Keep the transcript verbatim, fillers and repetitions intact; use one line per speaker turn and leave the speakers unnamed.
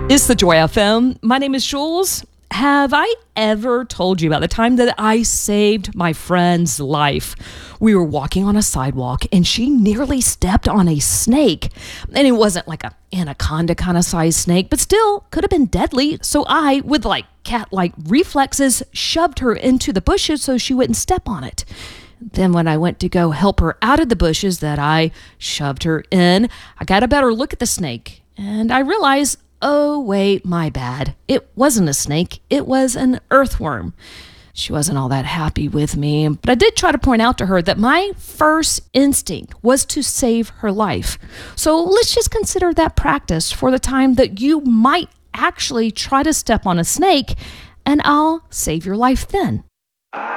It's the Joy F M. My name is Jules. Have I ever told you about the time that I saved my friend's life? We were walking on a sidewalk and she nearly stepped on a snake. And it wasn't like a anaconda kind of size snake, but still could have been deadly. So I, with like cat-like reflexes, shoved her into the bushes so she wouldn't step on it. Then when I went to go help her out of the bushes that I shoved her in, I got a better look at the snake and I realized, oh, wait, my bad. It wasn't a snake. It was an earthworm. She wasn't all that happy with me, but I did try to point out to her that my first instinct was to save her life. So let's just consider that practice for the time that you might actually try to step on a snake, and I'll save your life then.